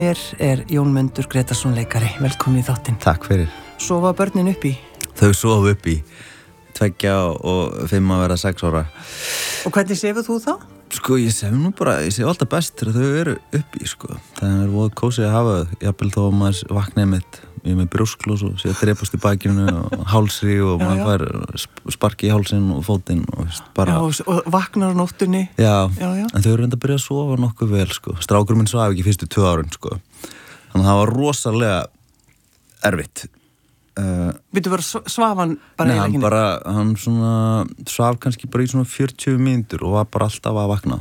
Er Jónmundur Gretarsson leikari, velkomin í þáttinn. Takk fyrir. Sofa börnin upp í? Þau sofa upp í 2 og 5 að vera 6 ára. Og hvernig sefur þú þá? Sko, ég sef nú bara, ég sef alltaf best þegar þau eru upp í, sko. Það voða kósið að hafa þau, jafnvel þó að maður vaknaði mitt, ég með brjósklós og sé að drepast í bakinu og hálsri og maður fær sparki í hálsinn og fótinn og bara... Já, og vaknar á nóttunni. Já, en þau eru enda að byrja að sofa nokkuð vel, sko. Strákur minn svaf ekki fyrstu 2 árin, sko. Þannig að það var rosalega erfitt. Býttu bara svafan bara í leikinu? Nei, hann svona svaf kannski bara í svona 40 mínútur og var bara alltaf að vakna.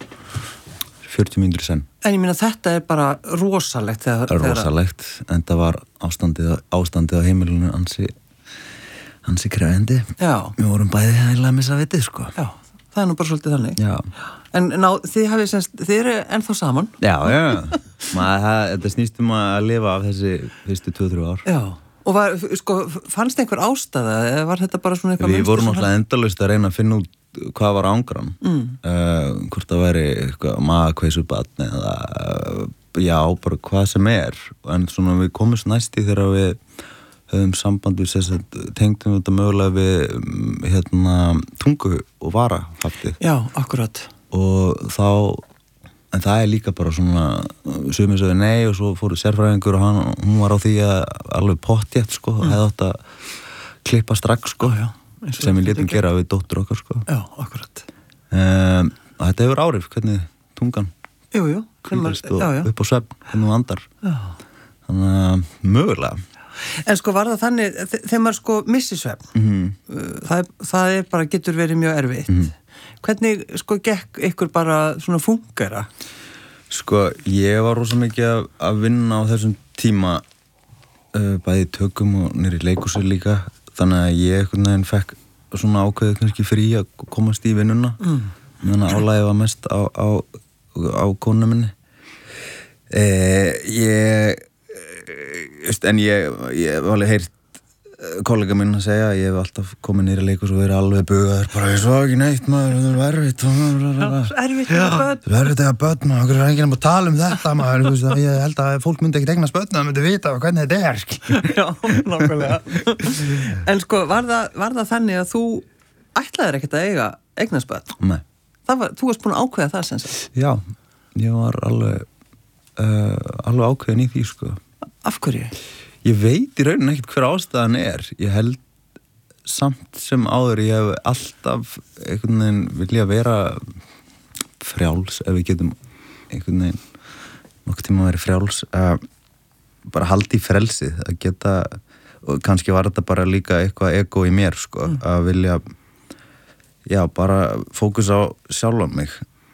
40 mínútur í senn. En ég meina þetta er bara rosalegt rosalegt, en það var ástandið á heimilinu ansi krefjandi. Já. Við vorum bæði að missa vitið, sko. Já, það er nú bara svolítið þannig. Já. En þið eru ennþá saman? Já. Þetta snýst að lifa af þessi fyrstu 2-3 ár. Já. Og fannst einhver ástæða eða var þetta bara svona eitthvað... Við vorum náttúrulega endalaust að reyna að finna út hvað var ángrann. Hvort það væri magakveisubarn eða bara hvað sem er. En svona við komumst næst í þegar við höfum samband við tengdum þetta mögulega við tungu og varahaftið. Já, akkurat. Og þá... En það líka bara svona, sumir sögðu nei og svo fóru sérfræðingur og hún var á því að alveg pottjætt, sko, hefði átt að klippa strax, sko, sem við létum gera við dóttur okkar, sko. Já, akkurat. Og þetta hefur áhrif, hvernig tungan kvílist og upp á svefn, hvernig þú andar. Já. Þannig að mögulega. En var það þannig, þegar maður missi svefn, það bara getur verið mjög erfitt. Hvernig gekk ykkur bara svona fungera? Ég var rosa mikið að vinna á þessum tíma bæði í tökum og niður í leikhúsi líka, þannig að ég einhvern veginn fekk svona ákveðið kannski frí að komast í vinnuna meðan álagið var mest á konu minni. En ég hef alveg heyrt kollega minn að segja að ég hef alltaf komið niður í leikhús og verið alveg bugaður bara ég svo ekki neitt maður, það er erfitt erfitt að börn maður, það er ekki nefn að tala þetta maður, ég held að fólk myndi ekki eignast börn það myndi vita hvernig þetta er Já, nákvæmlega En var það þannig að þú ætlaðir ekkert að eignast börn? Nei Þú varst búin að ákveða það sem sagt? Já, ég var alveg ákveðin í því, sko Af hverju? Ég veit í rauninni ekkert hver ástæðan er. Ég held samt sem áður ég hef alltaf einhvern veginn vilja vera frjáls ef við getum einhvern veginn nokkuð tíma að vera frjáls bara haldi í frelsið að geta og kannski var þetta bara líka eitthvað ego í mér sko að vilja bara fókusa á sjálfa mig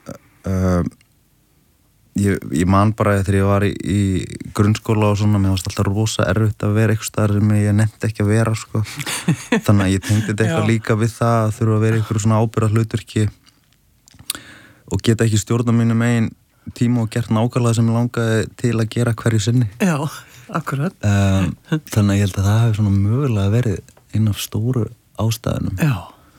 Ég man bara þegar ég var í grunnskóla og svona, mér varst alltaf rosa erfitt að vera eitthvað staðar sem ég nefndi ekki að vera, sko. Þannig að ég tengdi þetta eitthvað líka við það að þurfa að vera eitthvað svona ábyrgða hlutverki og geta ekki stjórna mínu megin tíma og gert nákvæmlega sem ég langaði til að gera hverju sinni. Já, akkurat. Þannig að ég held að það hefði svona mögulega verið einn af stóru ástæðunum. Já.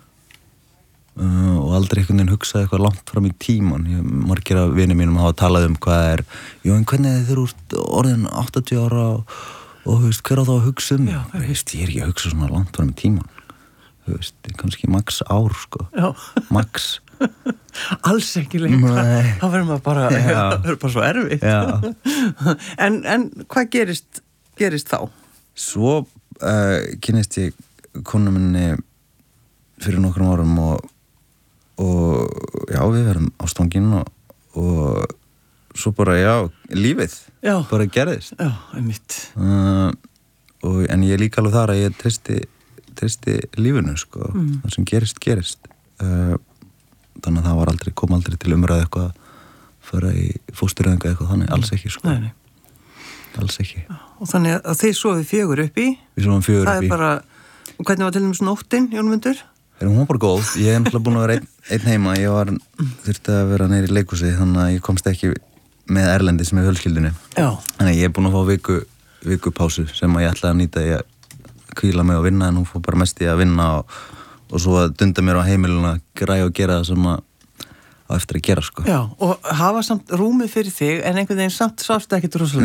Og aldrei einhvern veginn hugsaði eitthvað langt fram í tíman margir af vinum mínum hafa talað hvað er en hvernig þið eru orðin 80 ára og hver á þá að hugsa Já, ég er ekki að hugsa svona langt fram í tíman kannski max ár sko max alls ekki lengra það verður maður bara það verður bara svo erfitt en hvað gerist þá? Svo kynnist ég konu minni fyrir nokkrum árum og við verðum á stanginu og svo bara lífið bara gerðist einmitt en ég er líka alveg þar að ég treysti lífinu sko það sem gerist þannig að það kom aldrei til umræðu eitthvað að fara í fóstureyðingu eitthvað þannig, alls ekki sko Nei. Alls ekki og þannig að þið sofið 4 upp í við sofum 4 upp í það er bara, og hvernig var til dæmis nóttin, Jónmundur? Hún var bara góð, ég hef náttúrulega búin að vera einn heima, ég þurfti að vera neyri í leikhúsi þannig að ég komst ekki með erlendis með fjölskyldunni. Þannig að ég er búin að fá viku pásu sem að ég ætlaði að nýta í að hvíla mig og vinna en hún fór bara mest í að vinna og svo að dunda mér á heimilinu að græja og gera það sem á eftir að gera sko. Já, og hafa samt rúmið fyrir þig en einhvern veginn samt sást ekkert rosalega